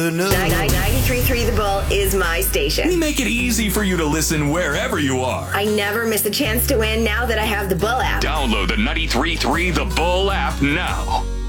93.3 The Bull is my station. We make it easy for you to listen wherever you are. I never miss a chance to win now that I have the Bull app. Download the 93.3 The Bull app now.